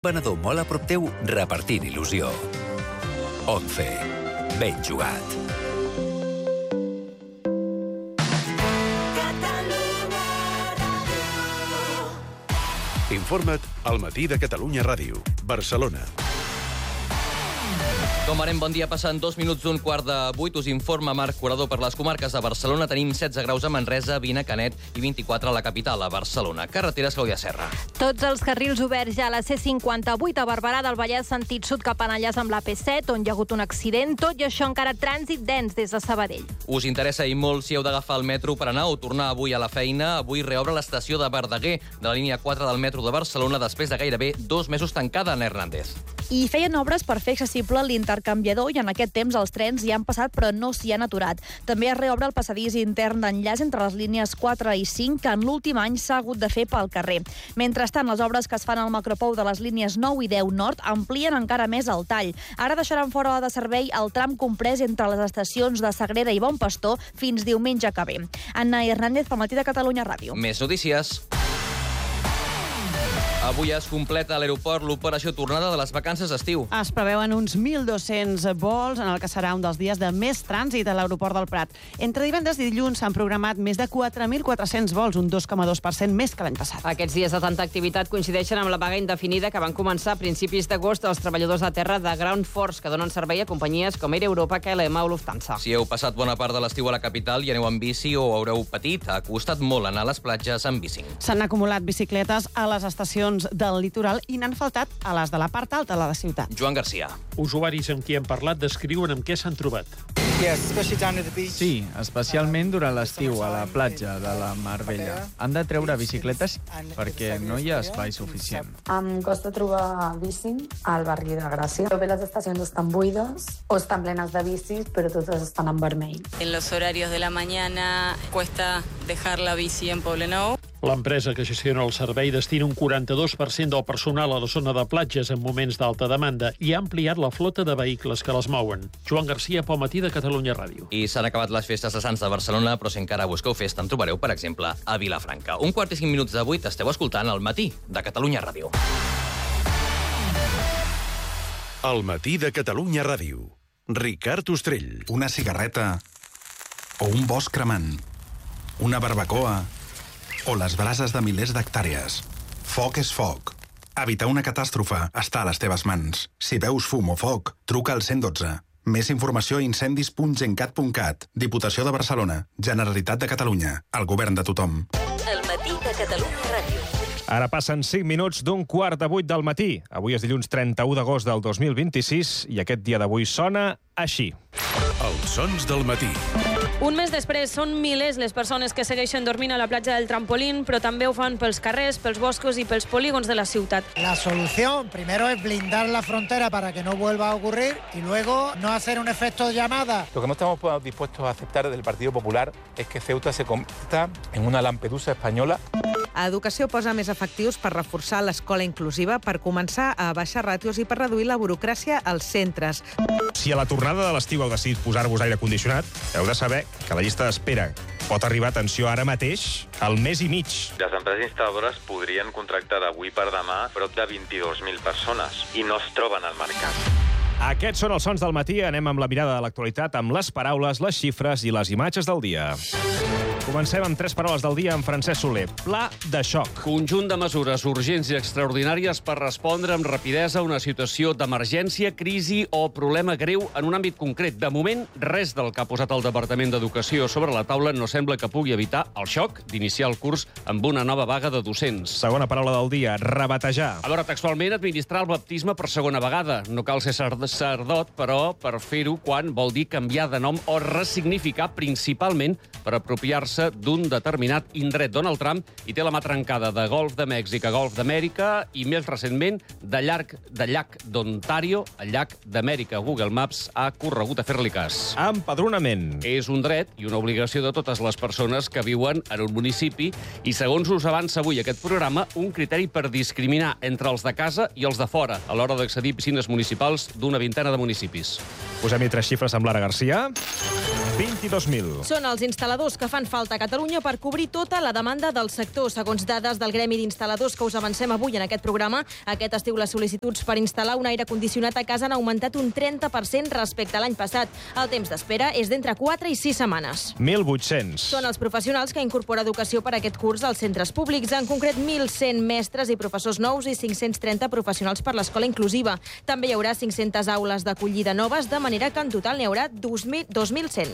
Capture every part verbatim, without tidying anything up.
Venedor molt a prop teu, repartint il·lusió. Once. Ben jugat. Informa't al Matí de Catalunya Ràdio, Barcelona. Com anem, bon dia. Passant dos minuts d'un quart de vuit. Us informa Marc Curador. Per les comarques de Barcelona tenim setze graus a Manresa, vint a Canet i vint-i-quatre a la capital, a Barcelona. Carreteres, Clàudia Serra. Tots els carrils oberts ja a la C cinquanta-vuit a Barberà del Vallès, sentit sud cap a Enllaç amb la P set, on hi ha hagut un accident. Tot i això, encara trànsit dens des de Sabadell. Us interessa i molt si heu d'agafar el metro per anar o tornar avui a la feina. Avui reobre l'estació de Verdaguer, de la línia quatre del metro de Barcelona, després de gairebé dos mesos tancada, Ana Hernández. I feien obres per fer accessible l'intercanviador i en aquest temps els trens hi han passat però no s'hi han aturat. També es reobre el passadís intern d'enllaç entre les línies quatre i cinc, que en l'últim any s'ha hagut de fer pel carrer. Mentrestant, les obres que es fan al macropou de les línies nou i deu nord amplien encara més el tall. Ara deixaran fora de servei el tram comprès entre les estacions de Sagrera i Bon Pastor fins diumenge que ve. Anna Hernández, pel Matí de Catalunya Ràdio. Més notícies. Avui es completa a l'aeroport l'operació tornada de les vacances d'estiu. Es preveuen uns mil dos-cents vols, en el que serà un dels dies de més trànsit a l'aeroport del Prat. Entre divendres i dilluns s'han programat més de quatre mil quatre-cents vols, un dos coma dos per cent més que l'any passat. Aquests dies de tanta activitat coincideixen amb la vaga indefinida que van començar a principis d'agost els treballadors de terra de Ground Force, que donen servei a companyies com Air Europa, K L M o Lufthansa. Si heu passat bona part de l'estiu a la capital i aneu en bici o haureu patit, ha costat molt anar a les platges amb bici. S'han acumulat bicicletes a les estacions del litoral i n'han faltat a les de la part alta de la ciutat. Joan Garcia. Usuaris amb qui hem parlat descriuen amb què s'han trobat. Sí, especialment durant l'estiu a la platja de la Mar Bella. Han de treure bicicletes perquè no hi ha espai suficient. Em costa trobar bici al barri de Gràcia. Bé, les estacions estan buides o estan plenes de bicis, però totes estan en vermell. En los horarios de la mañana cuesta dejar la bici en Poblenou. L'empresa que gestiona el servei destina un quaranta-dos per cent del personal a la zona de platges en moments d'alta demanda i ha ampliat la flota de vehicles que les mouen. Joan Garcia, pel Matí de Catalunya Ràdio. I s'han acabat les festes de Sants de Barcelona, però si encara busqueu festa en trobareu, per exemple, a Vilafranca. Un quart i cinc minuts de vuit esteu escoltant el Matí de Catalunya Ràdio. El Matí de Catalunya Ràdio. Ricard Ostrell. Una cigarreta o un bosc cremant, una barbacoa o les brases de milers d'hectàrees. Foc és foc. Evitar una catàstrofe està a les teves mans. Si veus fum o foc, truca al cent dotze. Més informació a incendis punt gencat punt cat. Diputació de Barcelona. Generalitat de Catalunya. El govern de tothom. El Matí de Catalunya Ràdio. Ara passen cinc minuts d'un quart de vuit del matí. Avui és dilluns trenta-u d'agost del dos mil vint-i-sis i aquest dia d'avui sona així. Els sons del matí. Un mes després, són milers les persones que segueixen dormint a la platja del Trampolín, però també ho fan pels carrers, pels boscos i pels polígons de la ciutat. La solución, primero, es blindar la frontera para que no vuelva a ocurrir y luego no hacer un efecto de llamada. Lo que no estamos dispuestos a aceptar del Partido Popular es que Ceuta se convierta en una Lampedusa española. A Educació posa més efectius per reforçar l'escola inclusiva, per començar a baixar ràtios i per reduir la burocràcia als centres. Si a la tornada de l'estiu heu decidit posar-vos aire condicionat, heu de saber que la llista d'espera pot arribar, atenció, ara mateix, al mes i mig. Les empreses instal·ladores podrien contractar d'avui per demà prop de vint-i-dos mil persones i no es troben al mercat. Aquests són els sons del matí. Anem amb la mirada de l'actualitat, amb les paraules, les xifres i les imatges del dia. Comencem amb tres paraules del dia amb Francesc Soler. Pla de xoc. Conjunt de mesures urgents i extraordinàries per respondre amb rapidesa a una situació d'emergència, crisi o problema greu en un àmbit concret. De moment, res del que ha posat el Departament d'Educació sobre la taula no sembla que pugui evitar el xoc d'iniciar el curs amb una nova vaga de docents. Segona paraula del dia, rebatejar. A veure, textualment, administrar el baptisme per segona vegada. No cal ser sacerdot, però per fer-ho quan vol dir canviar de nom o ressignificar, principalment per apropiar-se d'un determinat indret. Donald Trump hi té la mà trencada de Golf de Mèxic a Golf d'Amèrica i, més recentment, de llarg de llac d'Ontario a llac d'Amèrica. Google Maps ha corregut a fer-li cas. Empadronament. És un dret i una obligació de totes les persones que viuen en un municipi i, segons us avança avui aquest programa, un criteri per discriminar entre els de casa i els de fora a l'hora d'accedir a piscines municipals d'una vintena de municipis. Posem-hi tres xifres amb Lara Garcia. vint-i-dos mil. Són els instal·ladors que fan falta a Catalunya per cobrir tota la demanda del sector. Segons dades del Gremi d'Instal·ladors que us avancem avui en aquest programa, aquest estiu les sol·licituds per instal·lar un aire condicionat a casa han augmentat un trenta per cent respecte a l'any passat. El temps d'espera és d'entre quatre i sis setmanes. mil vuit-cents. Són els professionals que incorpora educació per a aquest curs als centres públics, en concret mil cent mestres i professors nous i cinc-cents trenta professionals per l'escola inclusiva. També hi haurà cinc-centes aules d'acollida noves, de manera que en total n'hi haurà dos mil cent.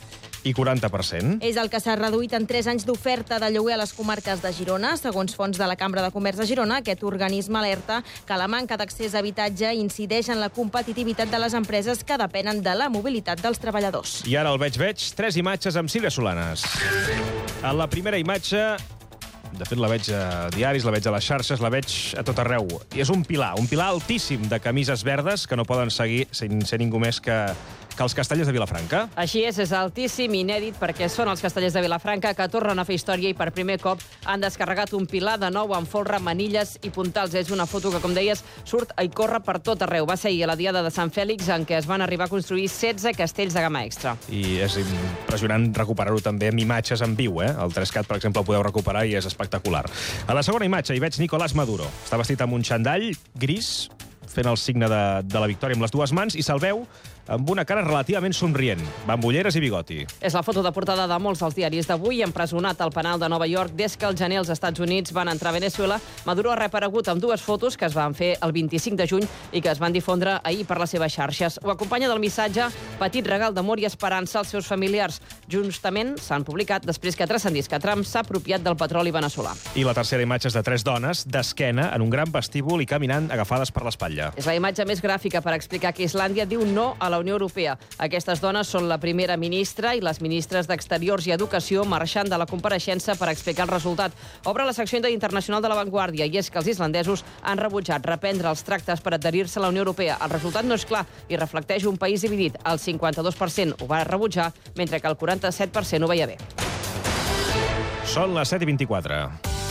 I quaranta per cent. És el que s'ha reduït en tres anys d'oferta de lloguer a les comarques de Girona. Segons fons de la Cambra de Comerç de Girona, aquest organisme alerta que la manca d'accés a habitatge incideix en la competitivitat de les empreses que depenen de la mobilitat dels treballadors. I ara el veig-veig, tres imatges amb Sílvia Solanes. En la primera imatge, de fet la veig a diaris, la veig a les xarxes, la veig a tot arreu. I és un pilar, un pilar altíssim de camises verdes que no poden seguir sense ser ningú més que que els castellers de Vilafranca. Així és, és altíssim, inèdit, perquè són els castellers de Vilafranca que tornen a fer història i per primer cop han descarregat un pilar de nou amb folre, manilles i puntals. És una foto que, com deies, surt i corre per tot arreu. Va ser ahir a la Diada de Sant Fèlix, en què es van arribar a construir setze castells de gamma extra. I és impressionant recuperar-ho també amb imatges en viu, eh? El tres cat, per exemple, el podeu recuperar i és espectacular. A la segona imatge hi veig Nicolás Maduro. Està vestit amb un xandall gris, fent el signe de, de la victòria amb les dues mans, i se'l veu amb una cara relativament somrient, amb ulleres i bigoti. És la foto de portada de molts dels diaris d'avui. Empresonat al penal de Nova York des que al gener els Estats Units van entrar a Venezuela, Maduro ha reaparegut amb dues fotos que es van fer el vint-i-cinc de juny i que es van difondre ahir per les seves xarxes. Ho acompanya del missatge petit regal d'amor i esperança als seus familiars. Justament s'han publicat després que transcendís que Trump s'ha apropiat del petroli veneçolà. I la tercera imatge és de tres dones d'esquena en un gran vestíbul i caminant agafades per l'espatlla. És la imatge més gràfica per explicar que Islàndia diu no a la Unió Europea. Aquestes dones són la primera ministra i les ministres d'Exteriors i Educació marxant de la compareixença per explicar el resultat. Obre la secció internacional de La Vanguardia i és que els islandesos han rebutjat reprendre els tractes per adherir-se a la Unió Europea. El resultat no és clar i reflecteix un país dividit. El cinquanta-dos per cent ho va rebutjar, mentre que el quaranta-set per cent ho veia bé. Són les set i vint-i-quatre.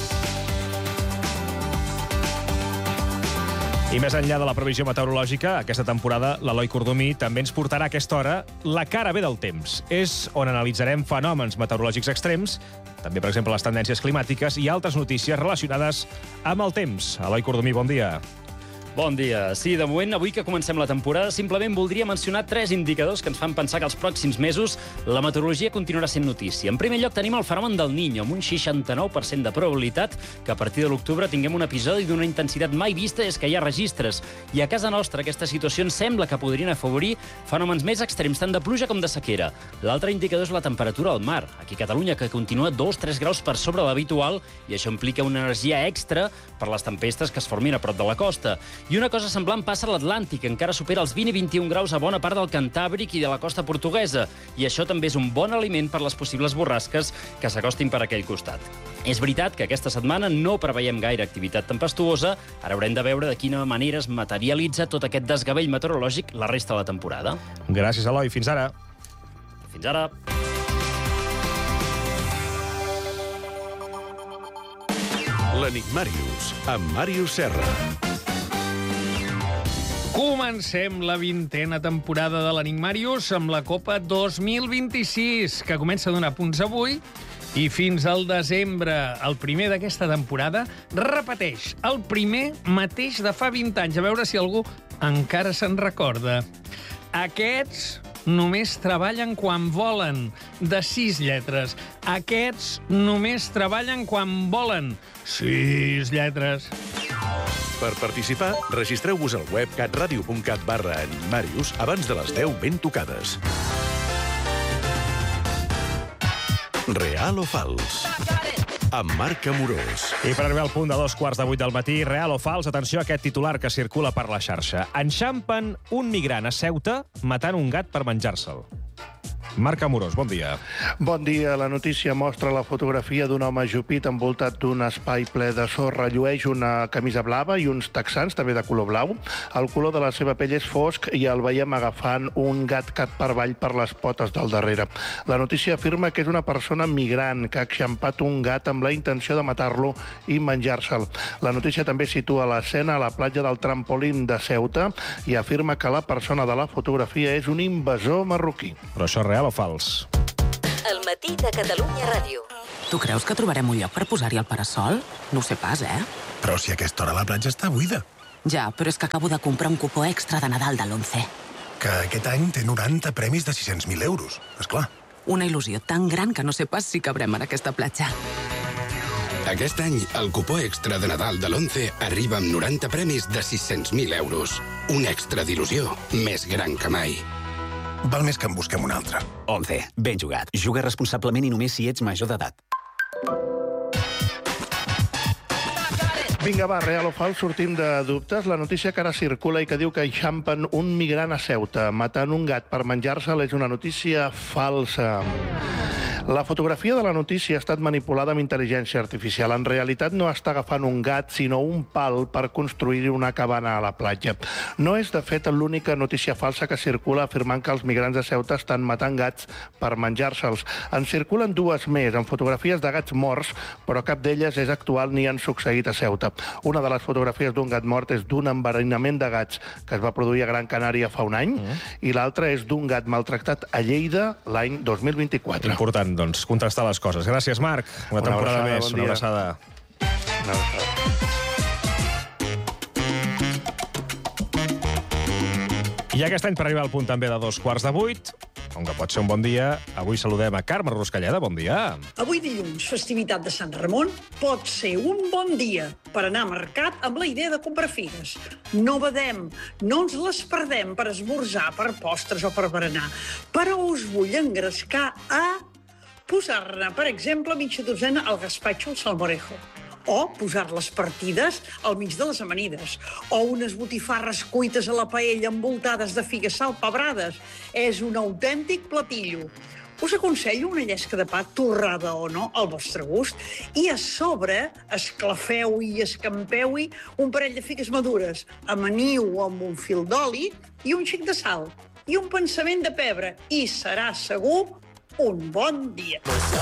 I més enllà de la previsió meteorològica, aquesta temporada l'Eloi Cordomí també ens portarà a aquesta hora la cara B del temps. És on analitzarem fenòmens meteorològics extrems, també, per exemple, les tendències climàtiques i altres notícies relacionades amb el temps. Eloi Cordomí, bon dia. Bon dia. Sí, de moment, avui que comencem la temporada, simplement voldria mencionar tres indicadors que ens fan pensar que els pròxims mesos la meteorologia continuarà sent notícia. En primer lloc, tenim el fenomen del Niño, amb un seixanta-nou per cent de probabilitat que a partir de l'octubre tinguem un episodi d'una intensitat mai vista des que hi ha registres. I a casa nostra aquesta situació ens sembla que podrien afavorir fenòmens més extrems, tant de pluja com de sequera. L'altre indicador és la temperatura al mar. Aquí a Catalunya, que continua dos a tres graus per sobre l'habitual, i això implica una energia extra per les tempestes que es formin a prop de la costa. I una cosa semblant passa a l'Atlàntic, encara supera els vint i vint-i-un graus a bona part del Cantàbric i de la costa portuguesa. I això també és un bon aliment per les possibles borrasques que s'acostin per aquell costat. És veritat que aquesta setmana no preveiem gaire activitat tempestuosa. Ara haurem de veure de quina manera es materialitza tot aquest desgavell meteorològic la resta de la temporada. Gràcies, Eloi. Fins ara. Fins ara. L'Enigmàrius, amb Màrius Serra. Comencem la vintena temporada de l'Enigmàrius amb la Copa dos mil vint-i-sis, que comença a donar punts avui i fins al desembre. El primer d'aquesta temporada repeteix el primer mateix de fa vint anys. A veure si algú encara se'n recorda. Aquests només treballen quan volen, de sis lletres. Aquests només treballen quan volen, sis lletres. Per participar, registreu-vos al web catradio punt cat barra Enigmàrius abans de les deu ben tocades. Real o fals? Amb Marc Amorós. I per arribar al punt de dos quarts de vuit del matí, real o fals, atenció a aquest titular que circula per la xarxa. Enxampen un migrant a Ceuta matant un gat per menjar-se'l. Marc Amorós, bon dia. Bon dia. La notícia mostra la fotografia d'un home ajupit envoltat d'un espai ple de sorra. Llueix una camisa blava i uns texans, també de color blau. El color de la seva pell és fosc i el veiem agafant un gat cap per avall per les potes del darrere. La notícia afirma que és una persona migrant que ha enxampat un gat amb la intenció de matar-lo i menjar-se'l. La notícia també situa l'escena a la platja del Trampolín de Ceuta i afirma que la persona de la fotografia és un invasor marroquí. Però això és real Real o fals? El matí de Catalunya Ràdio. Tu creus que trobarem un lloc per posar-hi el parasol? No ho sé pas, eh? Però si a aquesta hora la platja està buida. Ja, però és que acabo de comprar un cupó extra de Nadal de l'Once. Que aquest any té noranta premis de sis-cents mil euros, esclar. Una il·lusió tan gran que no sé pas si cabrem en aquesta platja. Aquest any, el cupó extra de Nadal de l'Once arriba amb noranta premis de sis-cents mil euros. Un extra d'il·lusió més gran que mai. Val més que en busquem un altre. Once. Ben jugat. Juga responsablement i només si ets major d'edat. Vinga, va, real o fals, sortim de dubtes. La notícia que ara circula i que diu que enxampen un migrant a Ceuta matant un gat per menjar-se'l és una notícia falsa. La fotografia de la notícia ha estat manipulada amb intel·ligència artificial. En realitat no està agafant un gat, sinó un pal per construir una cabana a la platja. No és, de fet, l'única notícia falsa que circula afirmant que els migrants de Ceuta estan matant gats per menjar-se'ls. En circulen dues més, amb fotografies de gats morts, però cap d'elles és actual ni han succeït a Ceuta. Una de les fotografies d'un gat mort és d'un enverinament de gats que es va produir a Gran Canària fa un any, mm. i l'altra és d'un gat maltractat a Lleida l'any dos mil vint-i-quatre. Important, doncs, contrastar les coses. Gràcies, Marc. Una, una temporada abraçada, més. Bon una abraçada. Una abraçada. I aquest any, per arribar al punt també de dos quarts de vuit, com que pot ser un bon dia, avui saludem a Carme Ruscalleda. Bon dia. Avui dilluns, festivitat de Sant Ramon, pot ser un bon dia per anar a mercat amb la idea de comprar figues. No badem, no ens les perdem per esmorzar, per postres o per berenar. Però us vull engrescar a posar-ne, per exemple, mitja dotzena al gazpacho, al salmorejo. O posar les partides al mig de les amanides. O unes botifarres cuites a la paella envoltades de figues salpebrades. És un autèntic platillo. Us aconsello una llesca de pa, torrada o no, al vostre gust, i a sobre esclafeu-hi i escampeu-hi un parell de figues madures. Amaniu amb un fil d'oli i un xic de sal. I un pensament de pebre. I serà segur un bon dia.